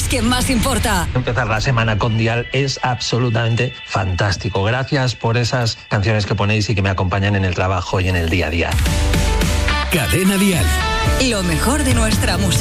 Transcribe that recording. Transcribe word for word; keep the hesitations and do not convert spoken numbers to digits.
que más importa. Empezar la semana con Dial es absolutamente fantástico. Gracias por esas canciones que ponéis y que me acompañan en el trabajo y en el día a día. Cadena Dial. Lo mejor de nuestra música.